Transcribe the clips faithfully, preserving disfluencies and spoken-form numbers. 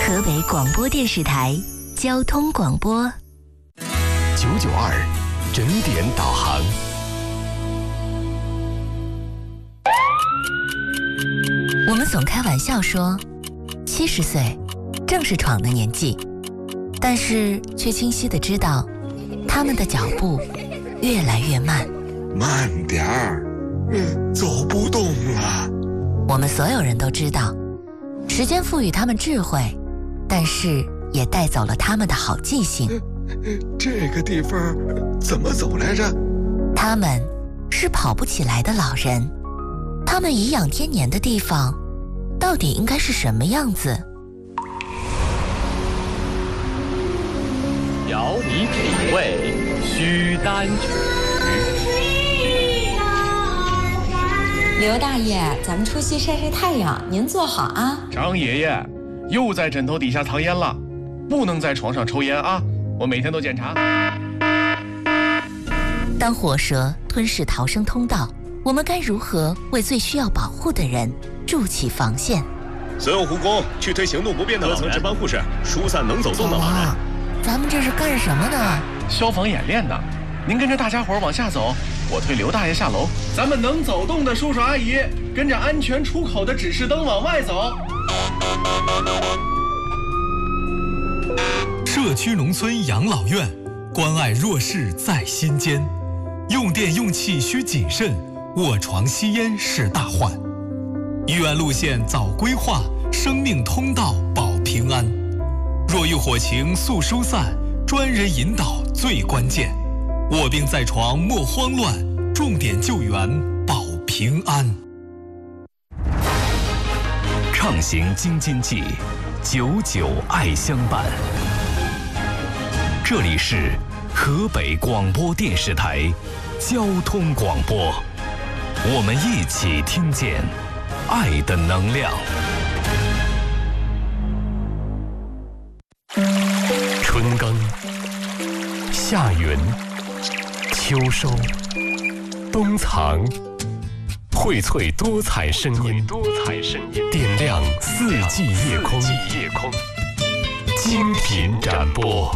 河北广播电视台交通广播九九二整点导航。 我们总开玩笑说，七十岁正是闯的年纪，但是却清晰地知道，他们的脚步越来越慢。 慢点儿，嗯，走不动了。 我们所有人都知道，时间赋予他们智慧，但是也带走了他们的好记性。 这个地方怎么走来着？ 他们是跑不起来的老人，他们颐养天年的地方到底应该是什么样子？ 邀你品味，须担举。 刘大爷，咱们出去晒晒太阳，您坐好啊。 张爷爷，又在枕头底下藏烟了，不能在床上抽烟啊！我每天都检查。 当火蛇吞噬逃生通道，我们该如何为最需要保护的人筑起防线？ 所有护工去推行动不便的各层值班护士，疏散能走动的老人。 咱们这是干什么呢？ 消防演练呢。您跟着大家伙往下走，我推刘大爷下楼。咱们能走动的叔叔阿姨，跟着安全出口的指示灯往外走。 社区农村养老院，关爱弱势在心间。用电用气需谨慎，卧床吸烟是大患。医院路线早规划，生命通道保平安。若遇火情速疏散，专人引导最关键。卧病在床莫慌乱，重点救援保平安。 畅行京津冀，久久爱相伴。这里是河北广播电视台交通广播，我们一起听见爱的能量。春耕、夏耘、秋收、冬藏，荟萃多彩声音，多彩声音点亮四季夜空，夜空精品展播。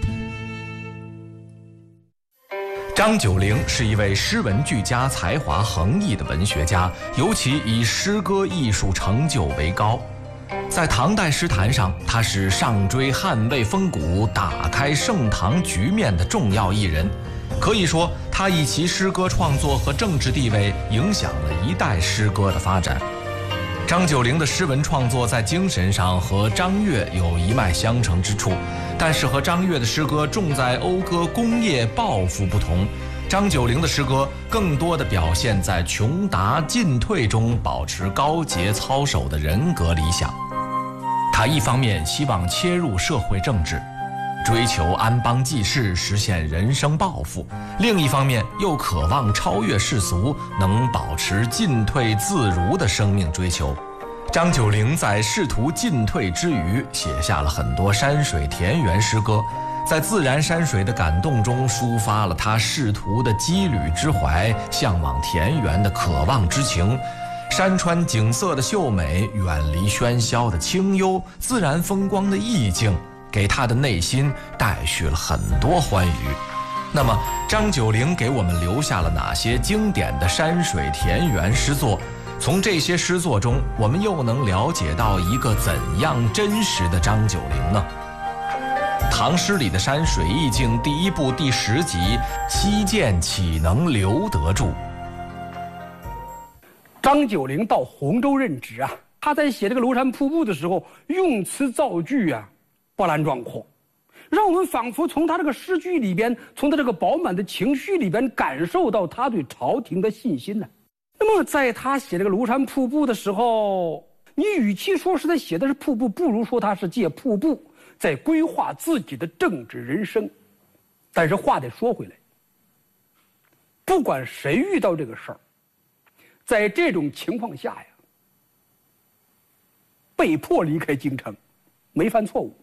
张九龄是一位诗文俱佳、才华横溢的文学家，尤其以诗歌艺术成就为高。在唐代诗坛上，他是上追汉魏风骨、打开盛唐局面的重要一人。可以说，他以其诗歌创作和政治地位，影响了一代诗歌的发展。张九龄的诗文创作在精神上和张悦有一脉相承之处，但是和张悦的诗歌重在讴歌工业抱负不同，张九龄的诗歌更多的表现在穷达进退中保持高洁操守的人格理想。他一方面希望切入社会政治，追求安邦济世，实现人生抱负；另一方面又渴望超越世俗，能保持进退自如的生命追求。张九龄在试图进退之余，写下了很多山水田园诗歌，在自然山水的感动中，抒发了他仕途的羁旅之怀，向往田园的渴望之情。山川景色的秀美，远离喧嚣的清幽，自然风光的意境，给他的内心带去了很多欢愉。那么张九龄给我们留下了哪些经典的山水田园诗作？从这些诗作中，我们又能了解到一个怎样真实的张九龄呢？唐诗里的山水意境第一部第十集，西涧岂能留得住？ 张九龄到洪州任职啊，他在写这个《庐山瀑布》的时候，用词造句啊，波澜壮阔，让我们仿佛从他这个诗句里边，从他这个饱满的情绪里边，感受到他对朝廷的信心呢。那么，在他写这个《庐山瀑布》的时候，你与其说是他写的是瀑布，不如说他是借瀑布在规划自己的政治人生。但是话得说回来，不管谁遇到这个事儿，在这种情况下呀，被迫离开京城，没犯错误，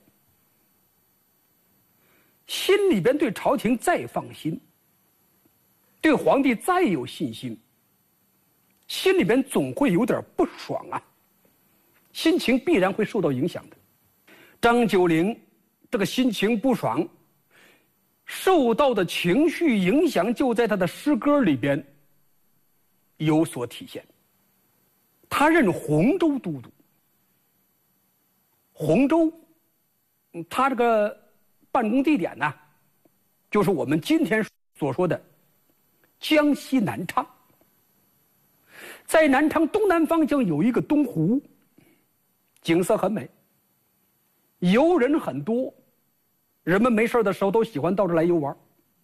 心里边对朝廷再放心，对皇帝再有信心，心里边总会有点不爽啊，心情必然会受到影响的。 张九龄这个心情不爽，受到的情绪影响就在他的诗歌里边有所体现。他任洪州都督，洪州他这个办公地点呢，就是我们今天所说的江西南昌。在南昌东南方向有一个东湖，景色很美，游人很多，人们没事的时候都喜欢到这来游玩。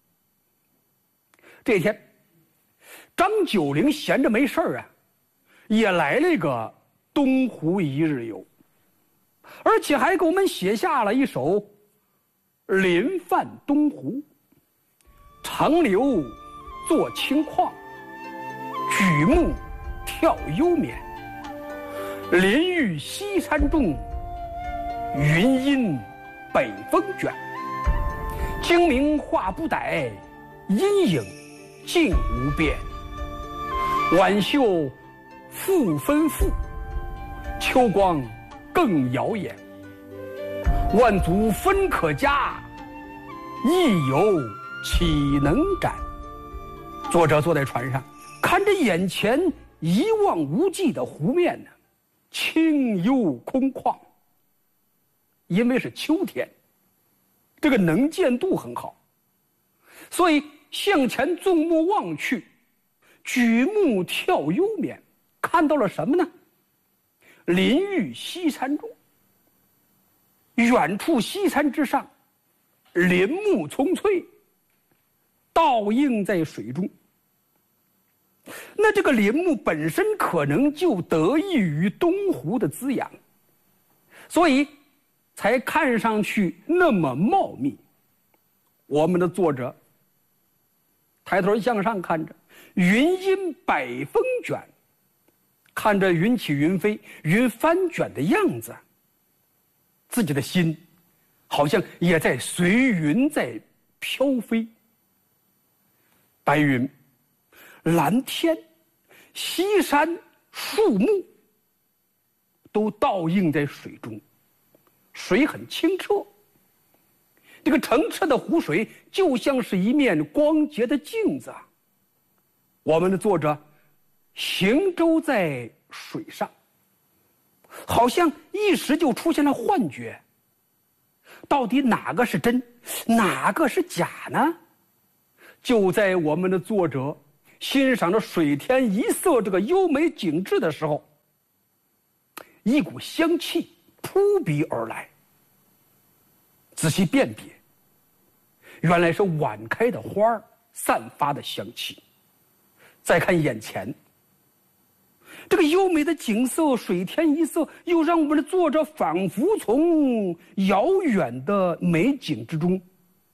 这天，张九龄闲着没事啊，也来了一个东湖一日游，而且还给我们写下了一首《临泛东湖》：长流作清旷，举目眺幽绵。林郁西山重，云阴北风卷。精明画不逮，阴影尽无边。晚袖复纷复，秋光更耀眼。万族分可嘉，一游岂能展？作者坐在船上，看着眼前一望无际的湖面呢，清幽空旷。因为是秋天，这个能见度很好，所以向前纵目望去，举目眺幽绵，看到了什么呢？林郁西山中，远处西山之上，林木葱翠，倒映在水中。那这个林木本身可能就得益于东湖的滋养，所以才看上去那么茂密。我们的作者抬头向上看着，云阴百风卷，看着云起云飞、云翻卷的样子，自己的心好像也在随云在飘飞。白云、蓝天、西山、树木都倒映在水中，水很清澈，这个澄澈的湖水就像是一面光洁的镜子。我们的作者行舟在水上，好像一时就出现了幻觉，到底哪个是真，哪个是假呢？就在我们的作者欣赏着水天一色这个优美景致的时候，一股香气扑鼻而来。仔细辨别，原来是晚开的花儿散发的香气。再看眼前，这个优美的景色，水天一色，又让我们的作者仿佛从遥远的美景之中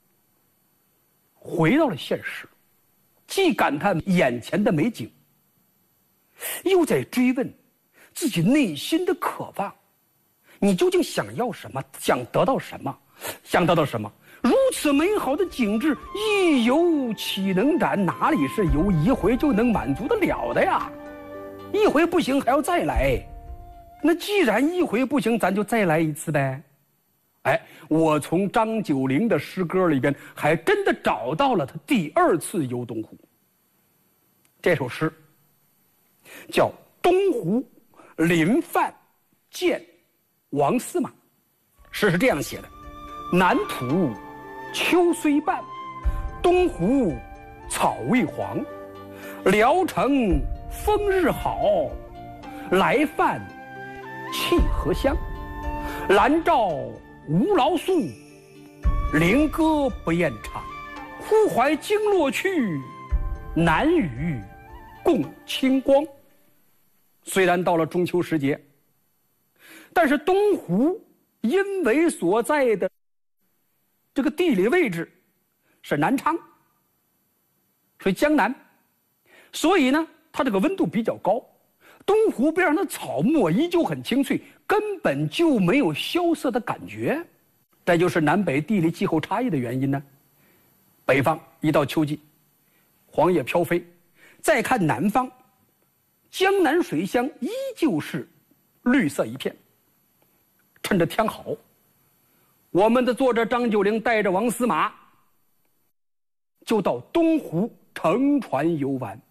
回到了现实，既感叹眼前的美景，又在追问自己内心的渴望。你究竟想要什么？想得到什么？想得到什么？如此美好的景致，一游岂能展？哪里是游一回就能满足得了的呀？一回不行还要再来。那既然一回不行，咱就再来一次呗。哎，我从张九龄的诗歌里边还真的找到了他第二次游东湖。这首诗叫《东湖临泛见王司马》，诗是这样写的：南土秋虽半，东湖草未黄。聊城风日好，来泛气荷香。兰照无劳粟，菱歌不厌长。忽怀经络去，南与共清光。虽然到了中秋时节，但是东湖因为所在的这个地理位置是南昌，是江南，所以呢它这个温度比较高，东湖边上的草木依旧很青翠，根本就没有萧瑟的感觉。这就是南北地理气候差异的原因呢。北方一到秋季，黄叶飘飞，再看南方，江南水乡依旧是绿色一片。趁着天好， 我们的作者张九龄带着王司马就到东湖乘船游玩。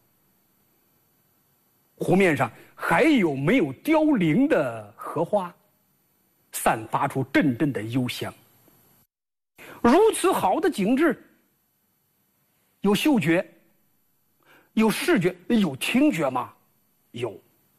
湖面上还有没有凋零的荷花，散发出阵阵的幽香。如此好的景致，有嗅觉，有视觉，有听觉吗？有。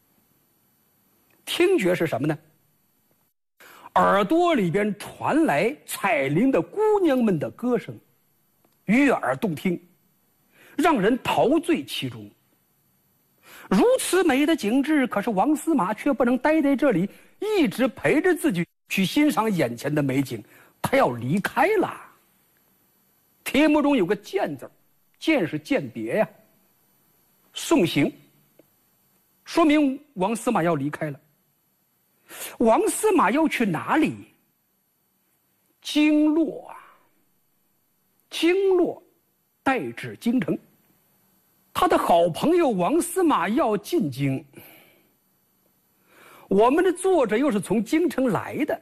听觉是什么呢？耳朵里边传来彩铃的姑娘们的歌声，悦耳动听，让人陶醉其中。如此美的景致，可是王司马却不能待在这里，一直陪着自己去欣赏眼前的美景，他要离开了。题目中有个见字，见是鉴别呀，送行，说明王司马要离开了。王司马要去哪里？京洛啊，京洛代指京城。他的好朋友王司马要进京，我们的作者又是从京城来的，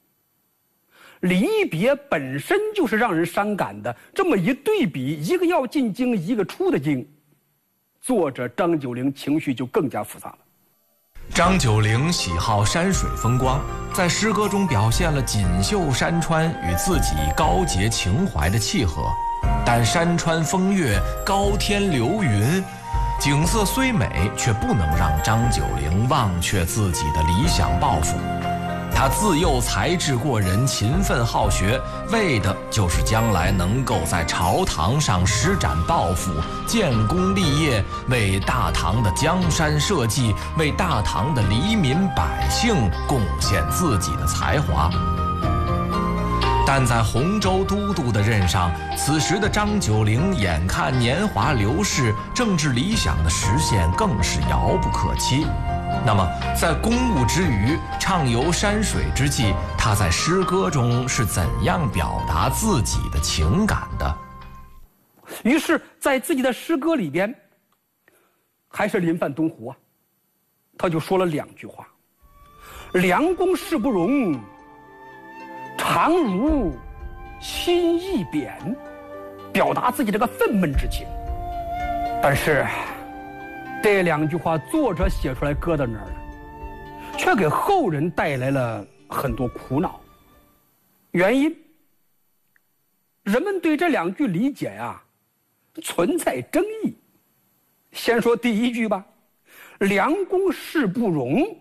离别本身就是让人伤感的。这么一对比，一个要进京，一个出的京，作者张九龄情绪就更加复杂了。 张九龄喜好山水风光，在诗歌中表现了锦绣山川与自己高洁情怀的契合。但山川风月，高天流云，景色虽美，却不能让张九龄忘却自己的理想抱负。他自幼才智过人，勤奋好学，为的就是将来能够在朝堂上施展抱负，建功立业，为大唐的江山社稷，为大唐的黎民百姓贡献自己的才华。但在洪州都督的任上，此时的张九龄眼看年华流逝，政治理想的实现更是遥不可期。那么在公务之余，畅游山水之际，他在诗歌中是怎样表达自己的情感的？ 于是在自己的诗歌里边，还是临泛东湖啊，他就说了两句话：梁公事不容，常如心意扁，表达自己这个愤懑之情。但是这两句话作者写出来搁到那儿了，却给后人带来了很多苦恼。原因，人们对这两句理解呀、啊、存在争议。先说第一句吧，梁公事不容，